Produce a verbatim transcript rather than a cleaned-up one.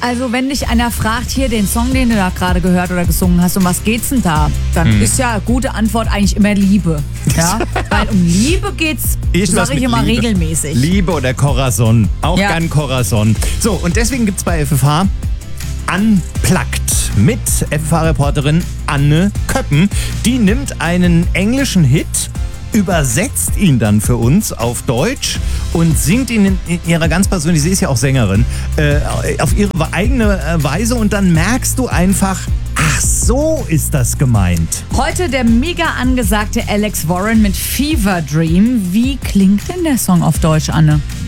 Also wenn dich einer fragt, hier den Song, den du da gerade gehört oder gesungen hast, um was geht's denn da? Dann hm. ist ja gute Antwort eigentlich immer Liebe. Ja? Weil um Liebe geht's, sage ich immer Liebe. regelmäßig. Liebe oder Corazon. Auch Ja. gern Corazon. So, und deswegen gibt's bei F F H Unplugged mit F F H-Reporterin Anne Köppen. Die nimmt einen englischen Hit, übersetzt ihn dann für uns auf Deutsch und singt ihn in, in ihrer ganz persönlichen, sie ist ja auch Sängerin, äh, auf ihre eigene äh, Weise und dann merkst du einfach, ach, so ist das gemeint. Heute der mega angesagte Alex Warren mit Fever Dream. Wie klingt denn der Song auf Deutsch, Anne?